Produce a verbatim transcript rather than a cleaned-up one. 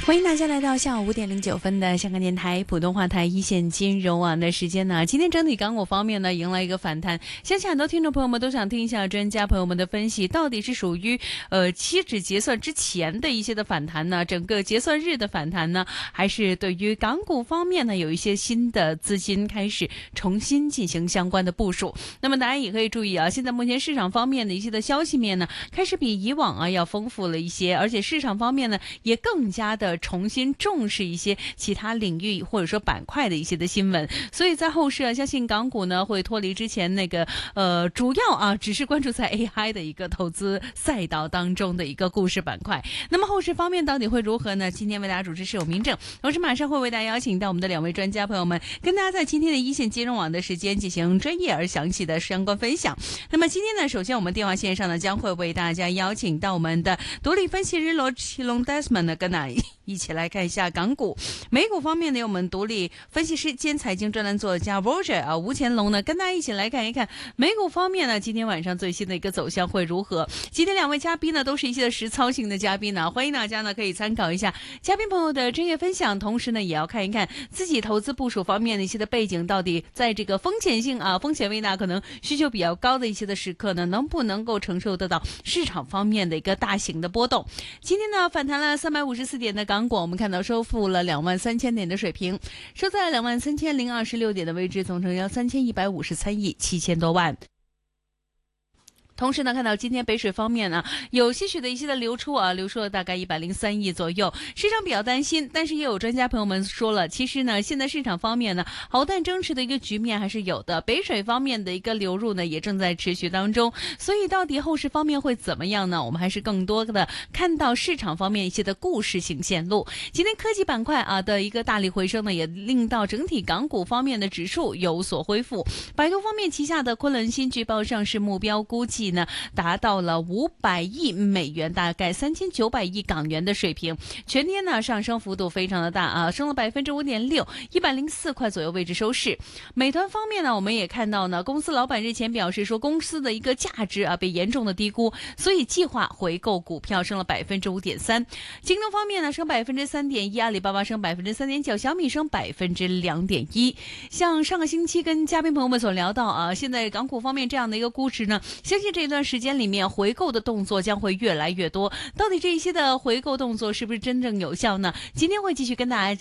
欢迎大家来到下午五点零九分的香港电台普通话台一线金融网的时间呢。今天整体港股方面呢迎来一个反弹，相信很多听众朋友们都想听一下专家朋友们的分析，到底是属于呃期指结算之前的一些的反弹呢，整个结算日的反弹呢，还是对于港股方面呢有一些新的资金开始重新进行相关的部署。那么大家也可以注意啊，现在目前市场方面的一些的消息面呢，开始比以往啊要丰富了一些，而且市场方面呢也更加的重新重视一些其他领域或者说板块的一些的新闻，所以在后市啊，相信港股呢会脱离之前那个呃主要啊只是关注在 A I 的一个投资赛道当中的一个故事板块。那么后市方面到底会如何呢？今天为大家主持是有明正，同时马上会为大家邀请到我们的两位专家朋友们，跟大家在今天的一线金融网的时间进行专业而详细的相关分享。那么今天呢，首先我们电话线上呢将会为大家邀请到我们的独立分析师罗奇隆 Desmond 呢，跟大家一起来看一下港股。美股方面呢，有我们独立分析师兼财经专栏作家 Roger 啊吴乾隆呢，跟大家一起来看一看美股方面呢，今天晚上最新的一个走向会如何。今天两位嘉宾呢，都是一些实操性的嘉宾呢，欢迎大家呢可以参考一下嘉宾朋友的专业分享，同时呢也要看一看自己投资部署方面的一些的背景，到底在这个风险性啊风险胃纳可能需求比较高的一些的时刻呢，能不能够承受得到市场方面的一个大型的波动。今天呢反弹了三百五十四点的港股，我们看到收复了两万三千点的水平，收在两万三千零二十六点的位置，总成交三千一百五十三亿七千多万。同时呢，看到今天北水方面呢，有些许的一些的流出啊，流出了大概一百零三亿左右，市场比较担心，但是也有专家朋友们说了，其实呢，现在市场方面呢，毫淡争持的一个局面还是有的，北水方面的一个流入呢，也正在持续当中，所以到底后市方面会怎么样呢？我们还是更多的看到市场方面一些的故事型线路。今天科技板块啊的一个大力回升呢，也令到整体港股方面的指数有所恢复。百度方面旗下的昆仑新据报上市目标估计呢达到了五百亿美元，大概三千九百亿港元的水平。全天呢上升幅度非常的大啊，升了百分之五点六，一百零四块左右位置收市。美团方面呢，我们也看到呢，公司老板日前表示说，公司的一个价值啊被严重的低估，所以计划回购股票，升了百分之五点三。京东方面呢升百分之三点一，阿里巴巴升百分之三点九，小米升百分之两点一。像上个星期跟嘉宾朋友们所聊到啊，现在港股方面这样的一个估值呢，相信这一段时间里面回购的动作将会越来越多，到底这一些的回购动作是不是真正有效呢？今天会继续跟大家